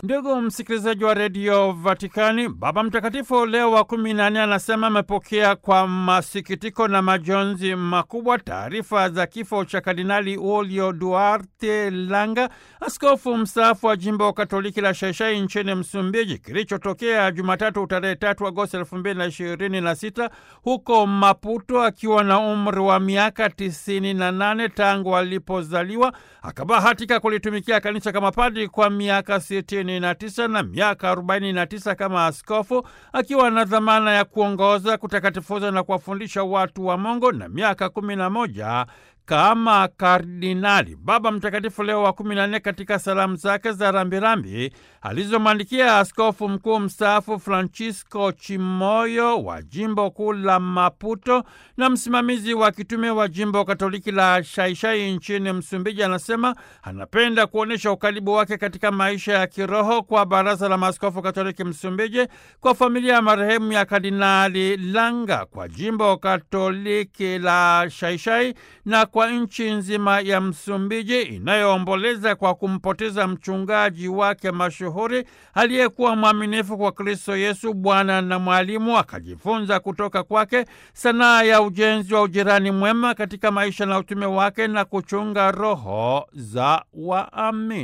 Ndugu msikilizaji wa redio Vatikani, Baba Mtakatifu Leo wa 14 anasema amepokea kwa masikitiko na majonzi makubwa taarifa za kifo cha Kardinali Julio Duarte Langa, askofu mstaafu wa jimbo Katoliki la Xai-Xai nchini Msumbiji, kilichotokea Jumatatu tarehe 3 Agosti 2026 huko Maputo, akiwa na umri wa miaka 98 tangu alipozaliwa. Akabahatika kulitumikia kanisa kama padri kwa miaka 69 na miaka 49 kama askofu, akiwa na dhamana ya kuongoza, kutakatifuza na kuwafundisha watu wa Mungu, na miaka 11 kama kardinali. Baba Mtakatifu Leo wa 14 katika salamu zake za rambirambi alizomwandikia askofu mkuu mstaafu Francisco Chimoyo wa jimbo kuu la Maputo na msimamizi wa kitume wa jimbo Katoliki la Xai-Xai nchini Msumbiji, anasema anapenda kuonyesha ukaribu wake katika maisha ya kiroho kwa Baraza la Maaskofu Katoliki Msumbiji, kwa familia ya marehemu ya Kardinali Langa, kwa jimbo Katoliki la Xai-Xai na kwa nchi nzima ya Msumbiji inayoomboleza kwa kumpoteza mchungaji wake mashuhuri aliyekuwa mwaminifu kwa Kristo Yesu, Bwana na mwalimu. Akajifunza kutoka kwake sanaa ya ujenzi wa ujirani mwema katika maisha na utume wake na kuchunga roho za waamini.